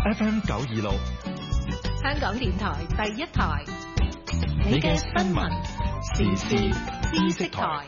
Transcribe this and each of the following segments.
FM 926， 香港電台第一台，你嘅新聞時事知識台。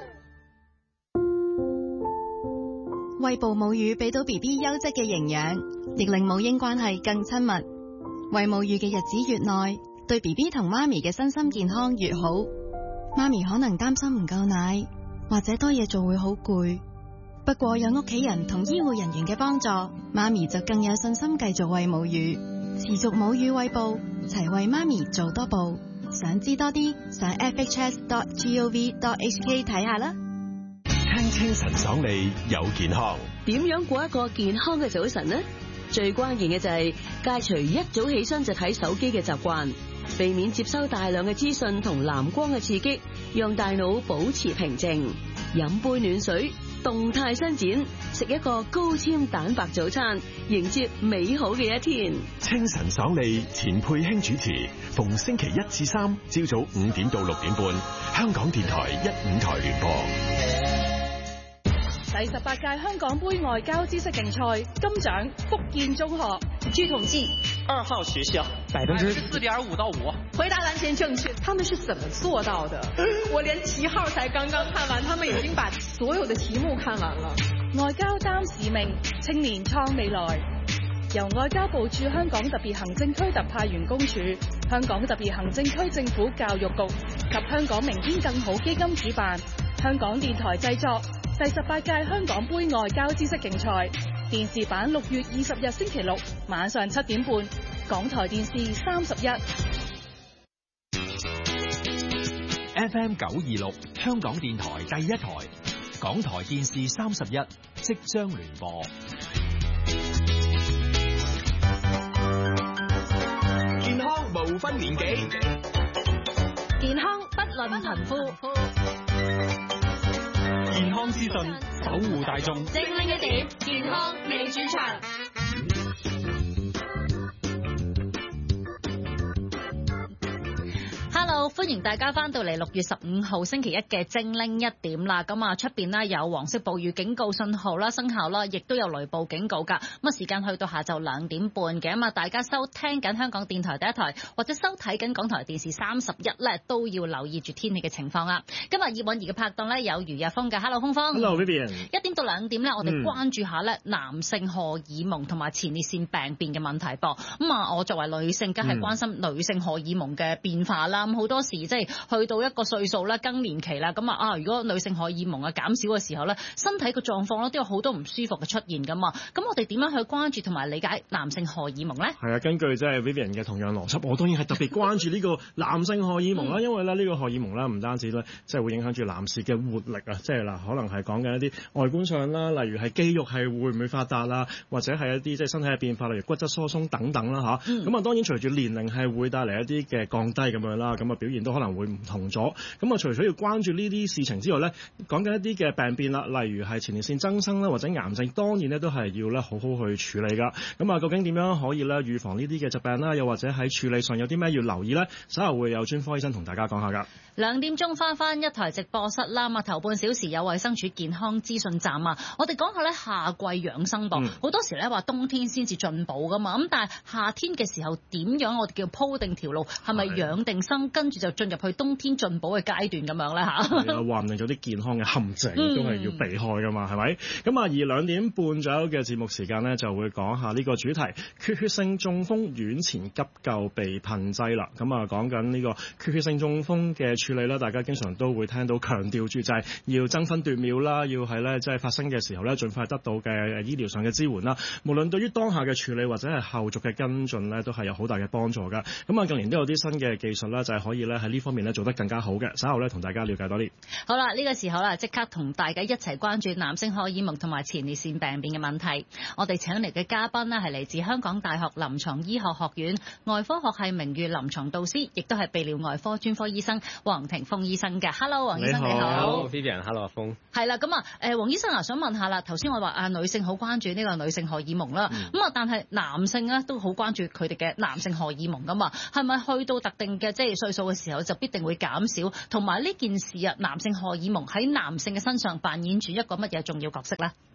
餵哺母乳俾到 BB 優質嘅營養，亦令母嬰關係更親密。餵母乳嘅日子越耐，對 BB 同媽咪嘅身心健康越好。媽咪可能擔心唔夠奶，或者多嘢做會好攰。不過有屋企人同醫護人員嘅幫助，媽咪就更有信心繼續餵母乳，持續母乳餵哺，齊為媽咪做多步。想知多啲，上 fhs.gov.hk 睇下啦。 聽清晨爽利有健康， 點樣過一個健康嘅早晨呢？最關鍵嘅就係戒除一早起身就睇手機嘅習慣，避免接收大量嘅資訊同藍光嘅刺激，讓大腦保持平靜。飲杯暖水，動態伸展，食一個高纖蛋白早餐，迎接美好嘅一天。 清晨爽利，錢佩卿主持，逢星期1至3朝早5點到6點半，香港電台15台聯播。 第18屆香港杯外交知識競賽金獎福建中學。 據統計，2號學校4.5%到5%。 回答完全正確，他們是怎麼做到的？我連7號才剛剛看完，他們已經把所有的題目看完了。外交擔使命，青年創未來。由外交部駐香港特別行政區特派員公署、香港特別行政區政府教育局及香港明天更好基金主辦，香港電台製作。第18屆香港杯外交知識競賽電視版6月20日星期六晚上7點半，港台電視31。 FM 926，香港電台第一台，港台電視31即將聯播。 健康無分年紀， 健康不論貧富。 健康資訊，守護大眾。 精靈一點，健康未轉場。Hello， 歡迎大家翻到嚟6月15號星期一嘅精靈一點啦。咁啊，出邊呢有黃色暴雨警告信號啦生效啦，亦都有雷暴警告噶。咁啊，時間去到下晝2點半嘅。咁啊，大家收聽緊香港電台第一台或者收睇緊港台電視31咧，都要留意住天氣嘅情況啦。今日葉韻儀嘅拍檔咧有余日峰嘅。Hello， 峰峰。 Hello， Vivian。 1點到2點咧，我哋關注下咧男性荷爾蒙同埋前列腺病變嘅問題噃。咁啊，我作為女性，梗係關心女性荷爾蒙嘅變化啦。咁好多時即係去到一個歲數啦，更年期啦，咁啊，如果女性荷爾蒙啊減少嘅時候咧，身體個狀況咧都有好多唔舒服嘅出現噶嘛。咁我哋點樣去關注同埋理解男性荷爾蒙咧？ 係啊，根據即係 Vivian 嘅同樣邏輯，我當然係特別關注呢個男性荷爾蒙啦，因為咧呢個荷爾蒙咧唔單止咧即係會影響住男士嘅活力啊，即係嗱可能係講緊一啲外觀上啦，例如係肌肉係會唔會發達啦，或者係一啲即係身體嘅變化，例如骨質疏鬆等等啦嚇。咁啊當然隨住年齡係會帶嚟一啲嘅降低咁樣啦，咁啊表現都可能會唔同咗。咁啊除咗要關注呢啲事情之外咧，講緊一啲嘅病變啦，例如係前列腺增生啦或者癌症，當然咧都係要咧好好去處理噶。咁啊究竟點樣可以咧預防呢啲嘅疾病啦？又或者喺處理上有啲咩要留意咧？稍後會有專科醫生同大家講下噶。 2點鐘翻一台直播室啦，頭半小時有衛生署健康資訊站啊，我哋講下咧夏季養生噃。好多時咧話冬天先至進補噶嘛，咁但係夏天嘅時候點樣我哋叫鋪定條路，係咪養定生，跟住就進入去冬天進補嘅階段咁樣咧嚇？ 係啊，話唔定有啲健康嘅陷阱都係要避開噶嘛，係咪？咁啊，而2點半左右嘅節目時間咧，就會講下呢個主題：缺血性中風院前急救避噴劑啦。咁啊，講緊呢個缺血性中風嘅處理啦，大家經常都會聽到強調住就係要爭分奪秒啦，要係咧即係發生嘅時候咧，盡快得到嘅醫療上嘅支援啦。無論對於當下嘅處理或者係後續嘅跟進咧，都係有好大嘅幫助㗎。咁啊，近年都有啲新嘅技術啦，就係可以咧喺呢方面咧做得更加好嘅。稍後咧同大家了解多啲。 好啦，呢個時候啦，即刻同大家一齊關注男性荷爾蒙同埋前列腺病變嘅問題。我哋請嚟嘅嘉賓呢係嚟自香港大學臨床醫學學院外科學系名譽臨床導師，亦都係泌尿外科專科醫生黃庭鋒醫生嘅。Hello， 黃醫生你好。 Hello Vivian，Hello 阿鋒。 係啦，咁啊，黃醫生啊，想問下啦，頭先我話女性好關注呢個女性荷爾蒙啦，咁啊，但係男性咧都好關注佢哋嘅男性荷爾蒙噶嘛，係咪去到特定嘅即係歲數嘅時候就必定會減少？同埋呢件事啊，男性荷爾蒙喺男性嘅身上扮演住一個乜嘢重要角色咧？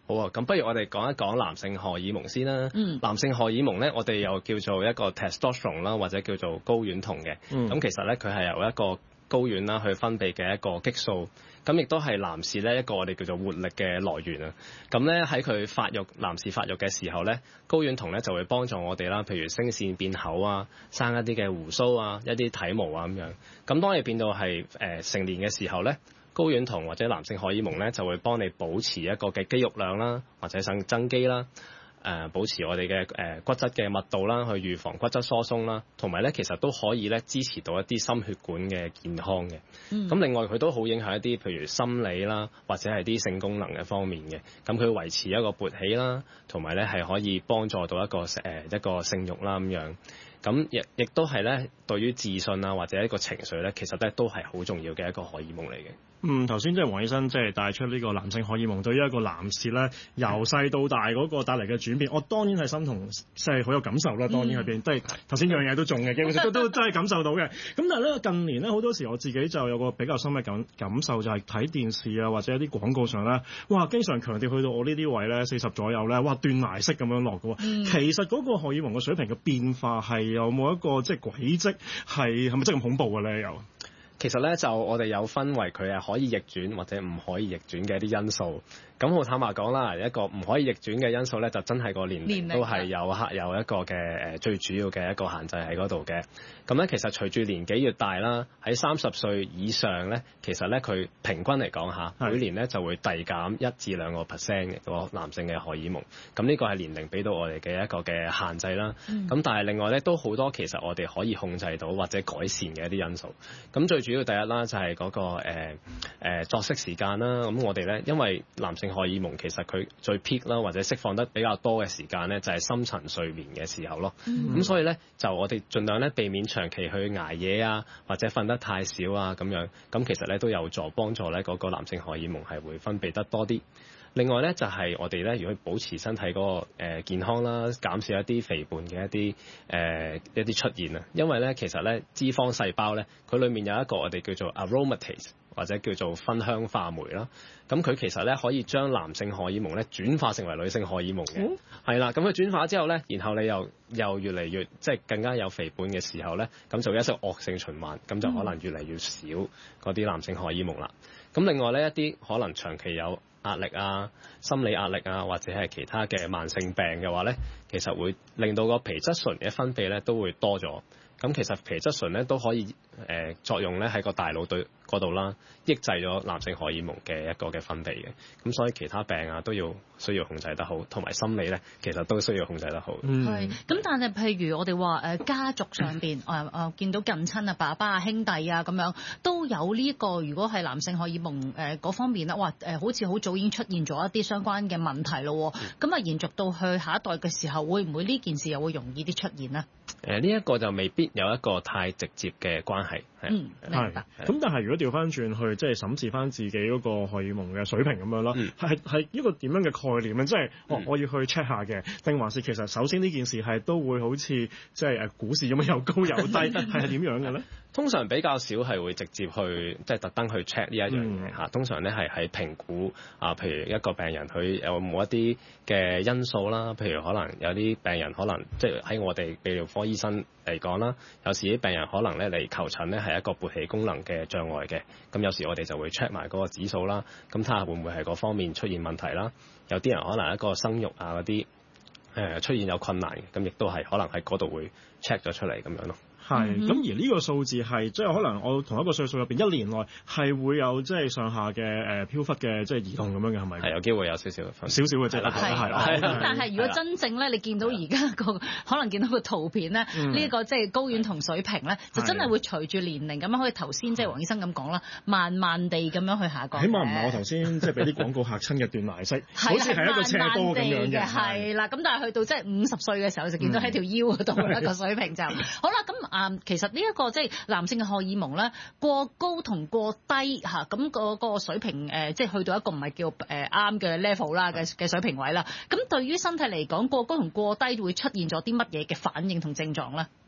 好啊，咁不如我哋講一講男性荷爾蒙先啦。男性荷爾蒙咧，我哋又叫做一個 testosterone 啦，或者叫做睾丸酮嘅。咁其實咧，佢係由一個睾丸啦去分泌嘅一個激素，咁亦都係男士咧一個我哋叫做活力嘅來源啊。咁咧喺佢男士發育嘅時候咧，睾丸酮咧就會幫助我哋啦，譬如聲線變厚啊，生一啲嘅鬍鬚啊，一啲體毛啊咁樣。咁當你變到係成年嘅時候咧，睾丸酮或者男性荷爾蒙咧就會幫你保持一個嘅肌肉量啦，或者增肌啦。保持我哋嘅骨質嘅密度啦，去預防骨質疏鬆啦，同埋咧其實都可以咧支持到一啲心血管嘅健康嘅。咁另外佢都好影響一啲譬如心理啦，或者係啲性功能嘅方面嘅。咁佢維持一個勃起啦，同埋咧係可以幫助到一個性慾啦咁樣。咁亦都係咧對於自信啊或者一個情緒咧，其實咧都係好重要嘅一個荷爾蒙嚟嘅。 頭先即係黃醫生即係帶出呢個男性荷爾蒙對於一個男士咧由細到大嗰個帶嚟嘅轉變，我當然係心同即係好有感受啦。當然係變，即係頭先樣嘢都中嘅，基本上都真係感受到嘅。咁但係咧近年咧好多時我自己就有個比較深嘅感受，就係睇電視啊或者一啲廣告上咧，哇經常強調去到我呢啲位咧40左右咧，哇斷崖式咁樣落嘅喎。其實嗰個荷爾蒙嘅水平嘅變化係有冇一個即係軌跡係咪真係咁恐怖嘅咧？又其實咧就我哋有分為佢係可以逆轉或者唔可以逆轉嘅一啲因素。咁好坦白講啦，一個唔可以逆轉嘅因素咧，就真係個年齡都係有一個嘅最主要嘅一個限制喺嗰度嘅。咁咧其實隨住年紀越大啦，喺30歲以上咧，其實咧佢平均嚟講下，每年咧就會遞減1至2%嘅個男性嘅荷爾蒙。咁呢個係年齡俾到我哋嘅一個嘅限制啦。咁但係另外咧都好多其實我哋可以控制到或者改善嘅一啲因素。咁最主要第一啦就係嗰個作息時間啦。咁我哋咧因為男性荷爾蒙其實佢最 peak 啦，或者釋放得比較多嘅時間咧，就係深層睡眠嘅時候咯。咁所以咧，就我哋盡量咧避免長期去捱夜啊，或者瞓得太少啊咁樣。咁其實咧都有助幫助咧嗰個男性荷爾蒙係會分泌得多啲。另外咧就係我哋咧，如果保持身體嗰個健康啦，減少一啲肥胖嘅一啲出現啊。因為咧其實咧脂肪細胞咧，佢裡面有一個我哋叫做 aromatase 或者叫做酚香化酶啦。咁佢其實咧可以將男性荷爾蒙咧轉化成為女性荷爾蒙嘅。係啦，咁佢轉化之後咧，然後你又越嚟越即係更加有肥胖嘅時候咧，咁就一個惡性循環，咁就可能越嚟越少嗰啲男性荷爾蒙啦。咁另外咧一啲可能長期有壓力啊、心理壓力啊，或者係其他嘅慢性病嘅話咧，其實會令到個皮質醇嘅分泌咧都會多咗。咁其實皮質醇咧都可以作用咧喺個大腦對嗰度啦，抑制咗男性荷爾蒙嘅一個嘅分泌嘅。咁所以其他病啊都需要控制得好，同埋心理咧其實都需要控制得好。 係。咁但係譬如我哋話家族上邊見到近親啊、爸爸啊、兄弟啊咁樣都有呢個，如果係男性荷爾蒙嗰方面咧，哇好似好早已經出現咗一啲相關嘅問題咯。咁延續到去下一代嘅時候，會唔會呢件事又會容易啲出現呢？ 呢一個就未必有一個太直接嘅關係。 明白。 咁但係如果調翻轉去，即係審視翻自己嗰個荷爾蒙嘅水平咁樣啦，係一個點樣嘅概念咧？即係我要去 check 下嘅，定還是其實首先呢件事係都會好似即係股市咁樣有高有低，係點樣嘅咧？ 通常比較少係會直接去即係特登去 check 呢一樣嘢嚇。通常咧係喺評估譬如一個病人佢有冇一啲嘅因素啦，譬如可能有啲病人可能即係喺我哋泌尿科醫生嚟講啦，有時啲病人可能咧嚟求診咧係一個勃起功能嘅障礙嘅，咁有時我哋就會 check 埋嗰個指數啦，咁睇下會唔會係嗰方面出現問題啦。有啲人可能一個生育啊嗰啲出現有困難嘅，咁亦都係可能喺嗰度會 check 咗出嚟咁樣咯。 係，咁而呢個數字係即係可能我同一個歲數入邊一年內係會有即係上下嘅飄忽嘅即係移動咁樣嘅，係咪？係有機會有少少嘅即係係。 咁但係如果真正咧，你見到而家個可能見到個圖片咧，呢個即係睾丸酮水平咧，就真係會隨住年齡咁樣，好似頭先即係黃醫生咁講啦，慢慢地咁樣去下降。 起碼唔係我頭先即係俾啲廣告嚇親嘅斷崖式，好似係一個斜坡咁樣嘅。 係啦，咁但係去到即係50歲嘅時候就見到喺條腰嗰度一個水平就好啦。咁其實呢一個即係男性嘅荷爾蒙咧，過高同過低嚇，咁個水平即係去到一個唔係叫啱嘅 level 啦嘅水平位啦。咁對於身體嚟講，過高同過低會出現咗啲乜嘢嘅反應同症狀咧？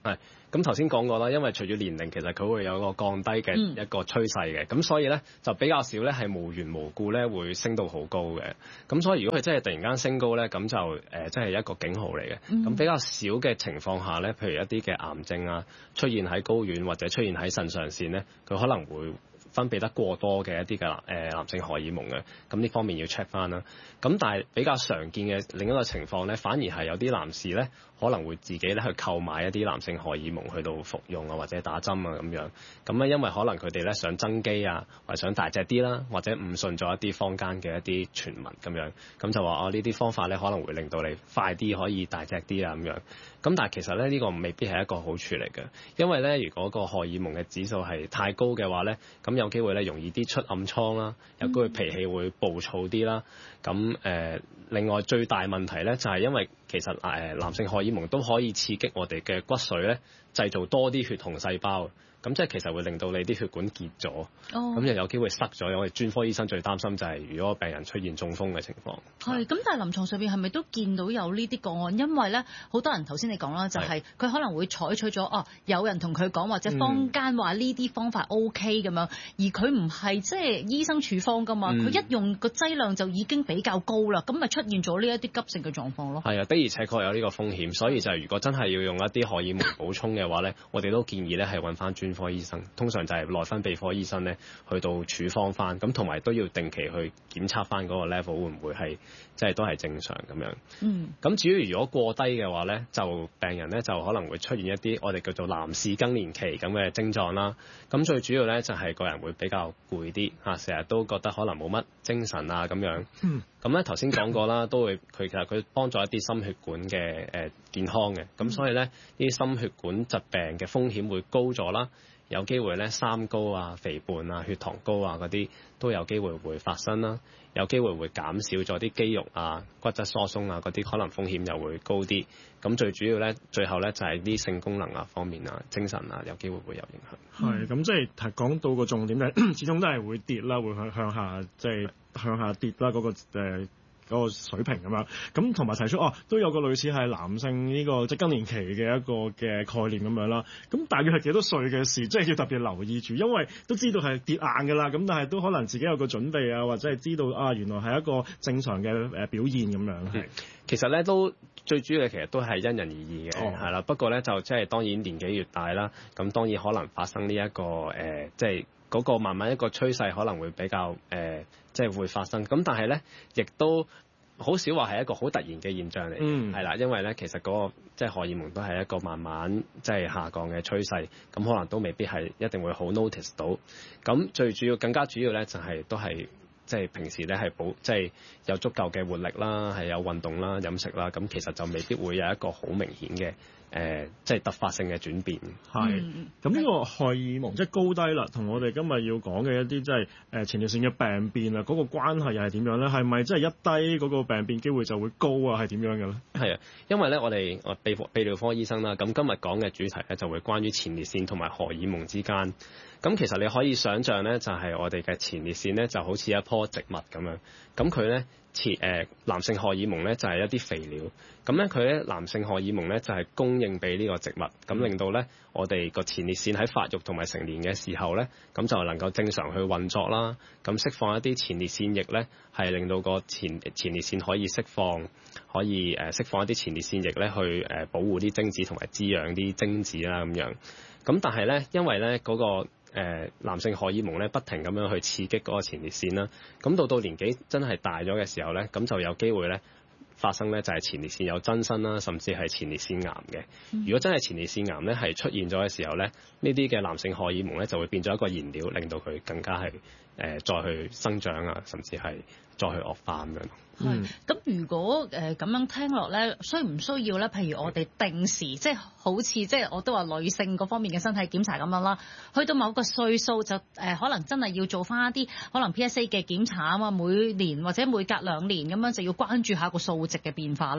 係，咁頭先講過啦，因為隨住年齡其實佢會有個降低嘅一個趨勢嘅，咁所以咧就比較少咧係無緣無故咧會升到好高嘅。咁所以如果佢真係突然間升高咧，咁就即係一個警號嚟嘅。咁比較少嘅情況下咧，譬如一啲嘅癌症啊出現喺睾丸或者出現喺腎上腺咧，佢可能會分泌得過多嘅一啲嘅男性荷爾蒙嘅，咁呢方面要 check 翻啦。咁但係比較常見嘅另一個情況咧，反而係有啲男士咧可能會自己咧去購買一啲男性荷爾蒙去到服用啊，或者打針啊咁樣。咁咧因為可能佢哋咧想增肌啊，或者想大隻啲啦，或者誤信咗一啲坊間嘅一啲傳聞咁樣，咁就話呢啲方法咧可能會令到你快啲可以大隻啲啊咁樣。咁但係其實咧呢個未必係一個好處嚟嘅，因為咧如果個荷爾蒙嘅指數係太高嘅話咧，咁有機會咧容易啲出暗瘡啦，有機會脾氣會暴躁啲啦。咁另外最大問題咧就係因為其實男性荷爾蒙都可以刺激我哋嘅骨髓咧製造多啲血紅細胞。咁即係其實會令到你啲血管結咗，咁就有機會塞咗。我哋專科醫生最擔心就係如果病人出現中風嘅情況。 係，咁但係臨床上邊係咪都見到有呢啲個案？因為咧好多人頭先你講啦，就係佢可能會採取咗有人同佢講或者坊間話呢啲方法 OK 咁樣，而佢唔係即係醫生處方噶嘛，佢一用個劑量就已經比較高啦，咁咪出現咗呢一啲急性嘅狀況咯。係啊， 的而且確有呢個風險，所以就係如果真係要用一啲荷爾蒙補充嘅話咧，我哋都建議咧係揾翻專科醫生，通常就係內分泌科醫生咧，去到處方翻，咁同埋都要定期去檢測翻嗰個 level 會唔會係即係都係正常咁樣。咁至於如果過低嘅話咧，就病人咧就可能會出現一啲我哋叫做男士更年期咁嘅症狀啦。咁最主要咧就係個人會比較攰啲嚇，成日都覺得可能冇乜精神啊咁樣。咁咧頭先講過啦，都會其實佢幫助一啲心血管嘅健康嘅，咁所以咧呢啲心血管疾病嘅風險會高咗啦。有機會咧三高啊、肥胖啊、血糖高啊嗰啲都有機會會發生啦。有機會會減少咗啲肌肉啊、骨質疏鬆啊嗰啲，可能風險又會高啲。咁最主要咧，最後咧就係啲性功能啊方面啊、精神啊，有機會會有影響。 係咁，即係講到個重點咧，始終都係會跌啦，會向下即係向下跌啦嗰個水平咁樣，咁同埋提出都有個類似係男性呢個即係更年期嘅一個嘅概念咁樣啦。咁大約係幾多歲嘅事，即係要特別留意住，因為都知道係跌硬㗎啦。咁但係都可能自己有個準備啊，或者係知道原來係一個正常嘅表現咁樣。係， 其實咧都最主要嘅其實都係因人而異嘅，係啦。不過咧就即係當然年紀越大啦，咁當然可能發生呢一個即係嗰個慢慢一個趨勢可能會比較即係會發生。咁但係咧亦都好少話係一個好突然嘅現象嚟，係啦，因為咧其實嗰個即係荷爾蒙都係一個慢慢即係下降嘅趨勢，咁可能都未必係一定會好 notice 到。咁最主要更加主要咧就係都係即係平時咧係即係有足夠嘅活力啦，係有運動啦、飲食啦，咁其實就未必會有一個好明顯嘅即係突發性嘅轉變。 係，咁呢個荷爾蒙即係高低啦，同我哋今日要講嘅一啲即係前列腺嘅病變啊，嗰個關係又係點樣咧？係咪即係一低嗰個病變機會就會高啊？係點樣嘅咧？ 係啊，因為咧我哋泌尿科醫生啦，咁今日講嘅主題咧就會關於前列腺同埋荷爾蒙之間。咁其實你可以想像咧，就係我哋嘅前列腺咧就好似一棵植物咁樣，咁佢咧男性荷爾蒙咧就係一啲肥料，咁咧佢咧男性荷爾蒙咧就係供應俾呢個植物，咁令到咧我哋個前列腺喺發育同埋成年嘅時候咧，咁就能夠正常去運作啦，咁釋放一啲前列腺液咧，係令到個前列腺可以釋放一啲前列腺液咧去保護啲精子同埋滋養啲精子啦咁樣。咁但係咧，因為咧嗰個男性荷爾蒙咧不停咁樣去刺激嗰個前列腺啦，咁到年紀真係大咗嘅時候咧，咁就有機會咧發生咧就係前列腺有增生啦，甚至係前列腺癌嘅。如果真係前列腺癌咧係出現咗嘅時候咧，呢啲嘅男性荷爾蒙咧就會變咗一個燃料，令到佢更加係再去生長啊，甚至係再去惡化咁樣。 咁如果咁樣聽落咧，需唔需要咧？譬如我哋定時，即係好似即係我都話女性嗰方面嘅身體檢查咁樣啦，去到某個歲數就可能真係要做翻一啲可能 PSA 嘅檢查啊嘛，每年或者每隔2年咁樣就要關注下個數值嘅變化咧。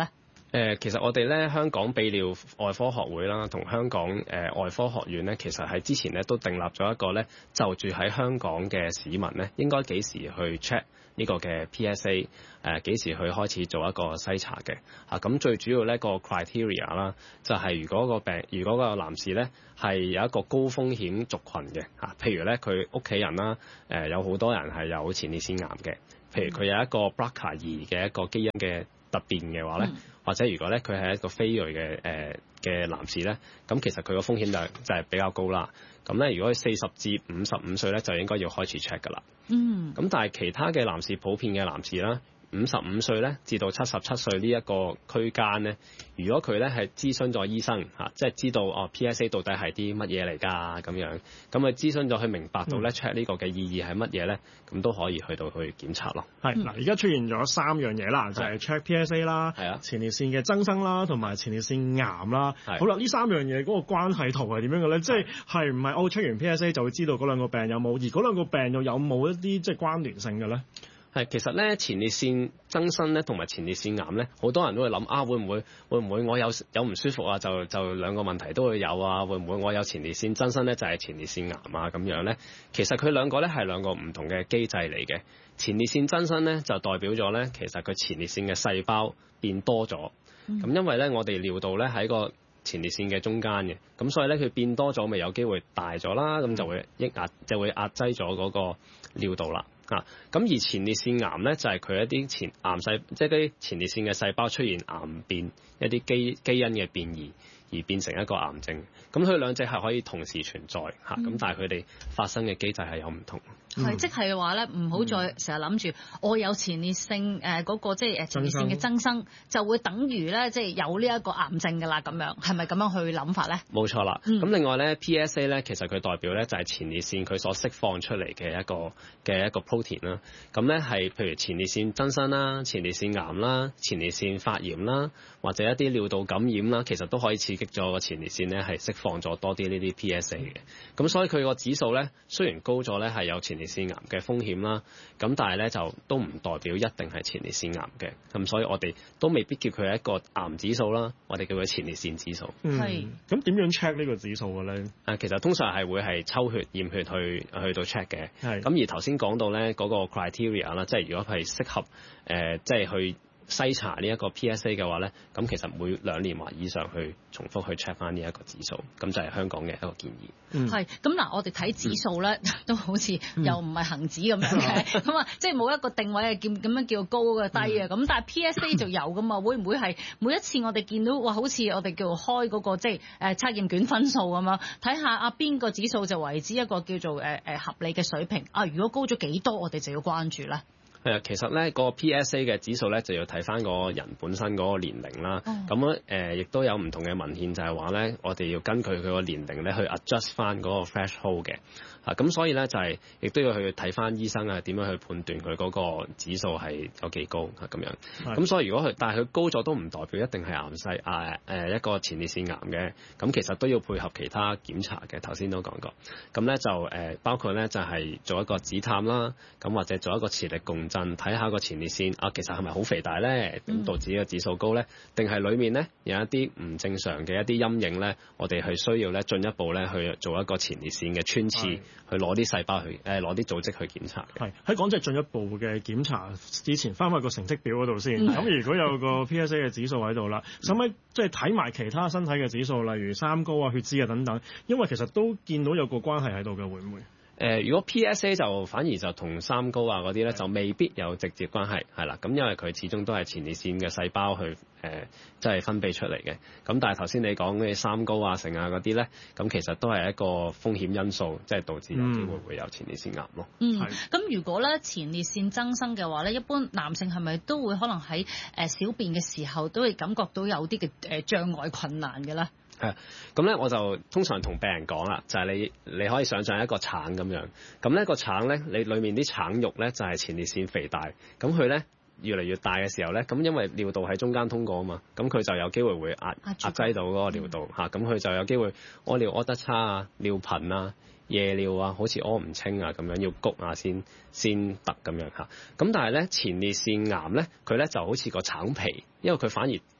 其實我哋咧香港泌尿外科學會啦，同香港外科學院咧，其實喺之前咧都訂立咗一個咧，就住喺香港嘅市民咧，應該幾時去 check 呢個嘅 PSA， 幾時去開始做一個篩查嘅。咁最主要呢個 criteria 啦，就係如果個男士咧係有一個高風險族群嘅，譬如咧佢屋企人啦，有好多人係有前列腺癌嘅，譬如佢有一個 BRCA2嘅一個基因嘅突變嘅話咧，或者如果咧佢係一個非裔嘅男士咧，咁其實佢個風險就係比較高啦。咁咧，如果佢40至55歲咧，就應該要開始 check 噶啦。咁但係其他嘅男士，普遍嘅男士啦，55歲咧至到77歲呢一個區間咧，如果佢咧係諮詢咗醫生即係知道PSA 到底係啲乜嘢嚟㗎咁樣，咁佢諮詢咗佢明白到咧 check 呢個嘅意義係乜嘢咧，咁都可以去到去檢查咯。 嗱，而家出現咗3樣嘢啦，就係 check PSA 啦，前列腺嘅增生啦，同埋前列腺癌啦。好啦，呢3樣嘢嗰個關係圖係點樣嘅咧？即係唔係check 完 PSA 就會知道嗰兩個病有冇，而嗰兩個病又有冇一啲即係關聯性嘅咧？ 其實咧前列腺增生咧同埋前列腺癌咧，好多人都會諗會唔會我有唔舒服啊？就兩個問題都會有啊？會唔會我有前列腺增生咧就係前列腺癌啊咁樣咧？其實佢兩個咧係兩個唔同嘅機制嚟嘅。前列腺增生咧就代表咗咧，其實佢前列腺嘅細胞變多咗。咁因為咧我哋尿道咧喺個前列腺嘅中間嘅，咁所以咧佢變多咗，咪有機會大咗啦，咁就會壓擠咗嗰個尿道啦。咁而前列腺癌咧就係佢一啲癌細，即係啲前列腺嘅細胞出現癌變，一啲基因嘅變異而變成一個癌症。咁佢兩隻係可以同時存在咁但係佢哋發生嘅機制係有唔同。 即係話咧，唔好再成日諗住我有前列腺嗰個即係前列腺嘅增生，就會等於咧即係有呢一個癌症㗎啦。咁樣係咪咁樣去諗法咧？ 冇錯啦。咁另外咧 PSA 咧，其實佢代表咧就係前列腺佢所釋放出嚟嘅一個 protein 啦。咁咧係譬如前列腺增生啦、前列腺癌啦、前列腺發炎啦，或者一啲尿道感染啦，其實都可以刺激咗個前列腺咧係釋放咗多啲呢啲 PSA 嘅。咁所以佢個指數咧雖然高咗咧係有前列腺癌嘅風險啦，咁但係咧就都唔代表一定係前列腺癌嘅，咁所以我哋都未必叫佢係一個癌指數啦，我哋叫佢前列腺指數。 係。咁點樣 check 呢個指數嘅咧？ 其實通常係會係抽血驗血去到 check 嘅。係。咁而頭先講到咧嗰個 criteria 啦，即係如果係適合即係去篩查呢一個 PSA 嘅話咧，咁其實每2年或以上去重複去 check 翻呢一個指數，咁就係香港嘅一個建議。 係咁嗱，我哋睇指數咧，都好似又唔係恆指咁樣嘅，咁即係冇一個定位係咁樣叫高嘅低啊。咁但係 PSA 就有噶嘛，會唔會係每一次我哋見到好似我哋叫做開嗰個即係測驗卷分數咁樣，睇下邊個指數就為之一個叫做合理嘅水平啊？如果高咗幾多，我哋就要關注咧。 其實咧個 PSA 嘅指數咧就要睇翻個人本身嗰個年齡啦。咁亦都有唔同嘅文獻就係話咧，我哋要根據佢個年齡咧去 adjust 翻嗰個 threshold 嘅。咁所以咧就係亦都要去睇翻醫生點樣去判斷佢嗰個指數係有幾高咁樣。咁所以如果但係佢高咗都唔代表一定係癌細一個前列腺癌嘅。咁其實都要配合其他檢查嘅。頭先都講過。咁咧就包括咧就係做一個指探啦，咁或者做一個磁力共振，睇下個前列腺其實係咪好肥大咧？咁導致個指數高咧？定係裡面咧有一啲唔正常嘅一啲陰影咧？我哋係需要咧進一步咧去做一個前列腺嘅穿刺。去攞啲細胞去攞啲組織去檢查嘅。係喺講即係進一步嘅檢查之前，翻返個成績表嗰度先。咁如果有個 PSA 嘅指數喺度啦，使唔使即係睇埋其他身體嘅指數，例如三高啊、血脂啊等等？因為其實都見到有個關係喺度嘅，會唔會？ 如果 PSA 就反而就同三高啊嗰啲咧就未必有直接關係，係啦。咁因為佢始終都係前列腺嘅細胞去即係分泌出嚟嘅。咁但係頭先你講嘅三高啊、成啊嗰啲咧，咁其實都係一個風險因素，即係導致有機會會有前列腺癌咯。 咁如果咧前列腺增生嘅話咧，一般男性係咪都會可能喺小便嘅時候都會感覺到有啲嘅障礙困難嘅咧？ 咁咧我就通常同病人講啦，就係你可以想象一個橙咁樣，咁呢個橙咧，你裡面啲橙肉咧就係前列腺肥大，咁佢咧越嚟越大嘅時候咧，咁因為尿道喺中間通過啊嘛，咁佢就有機會會壓擠到嗰個尿道嚇，咁佢就有機會屙尿屙得差啊、尿頻啊、夜尿啊，好似屙唔清啊咁樣，要谷啊先得咁樣嚇。咁但係咧前列腺癌咧，佢咧就好似個橙皮，因為佢反而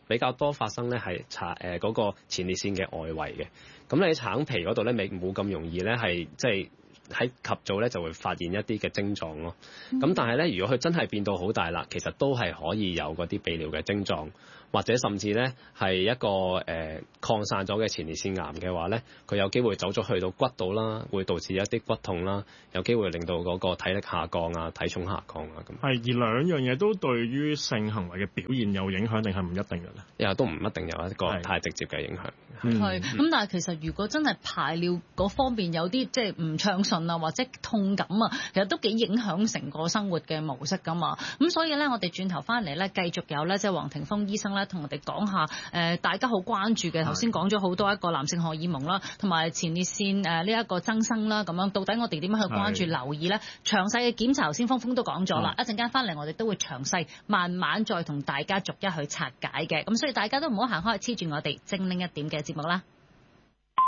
比較多發生咧係嗰個前列腺嘅外圍嘅。咁你喺橙皮嗰度咧，你冇咁容易咧係即係喺及早咧就會發現一啲嘅症狀咯。咁但係咧，如果佢真係變到好大啦，其實都係可以有嗰啲泌尿嘅症狀，或者甚至咧係一個擴散咗嘅前列腺癌嘅話咧，佢有機會走咗去到骨度啦，會導致一啲骨痛啦，有機會令到嗰個體力下降啊、體重下降啊咁。 係，而兩樣嘢都對於性行為嘅表現有影響，定係唔一定嘅咧？ 都唔一定有一個太直接嘅影響。 係咁，但係其實如果真係排尿嗰方面有啲即係唔暢順啊，或者痛感啊，其實都幾影響成個生活嘅模式噶嘛。咁所以咧，我哋轉頭翻嚟咧，繼續有咧即係黃庭鋒醫生咧，同我哋講下大家好關注嘅，頭先講咗好多一個男性荷爾蒙啦，同埋前列腺呢一個增生啦，咁樣到底我哋點樣去關注留意咧？詳細嘅檢查頭先鋒鋒都講咗啦，一陣間翻嚟我哋都會詳細慢慢再同大家逐一去拆解嘅。咁所以大家都唔好行開，黐住我哋精靈一點嘅節目啦。